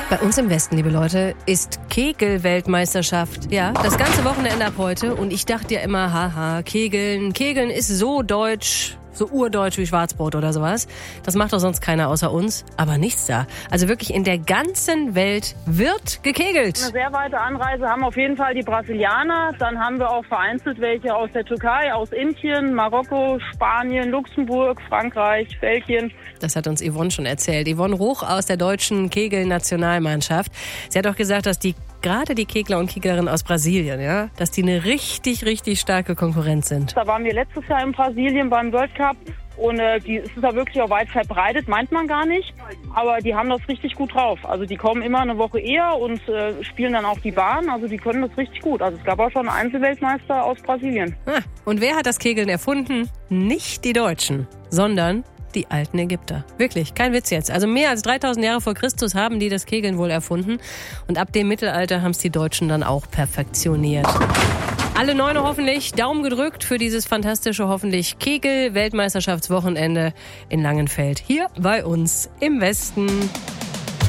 Bei uns im Westen, liebe Leute, ist Kegel-Weltmeisterschaft. Ja, das ganze Wochenende ab heute. Und ich dachte ja immer, haha, Kegeln ist so deutsch, so urdeutsch wie Schwarzbrot oder sowas. Das macht doch sonst keiner außer uns. Aber nichts da. Also wirklich in der ganzen Welt wird gekegelt. Eine sehr weite Anreise haben auf jeden Fall die Brasilianer. Dann haben wir auch vereinzelt welche aus der Türkei, aus Indien, Marokko, Spanien, Luxemburg, Frankreich, Belgien. Das hat uns Yvonne schon erzählt. Yvonne Ruch aus der deutschen Kegel-Nationalmannschaft. Sie hat auch gesagt, dass gerade die Kegler und Keglerinnen aus Brasilien, ja, dass die eine richtig, richtig starke Konkurrenz sind. Da waren wir letztes Jahr in Brasilien beim World Cup und es ist da wirklich auch weit verbreitet, meint man gar nicht. Aber die haben das richtig gut drauf. Also die kommen immer eine Woche eher und spielen dann auch die Bahn. Also die können das richtig gut. Also es gab auch schon einen Einzelweltmeister aus Brasilien. Und wer hat das Kegeln erfunden? Nicht die Deutschen, sondern die alten Ägypter. Wirklich, kein Witz jetzt. Also mehr als 3000 Jahre vor Christus haben die das Kegeln wohl erfunden. Und ab dem Mittelalter haben es die Deutschen dann auch perfektioniert. Alle Neune hoffentlich Daumen gedrückt für dieses fantastische, hoffentlich Kegel-Weltmeisterschaftswochenende in Langenfeld. Hier bei uns im Westen.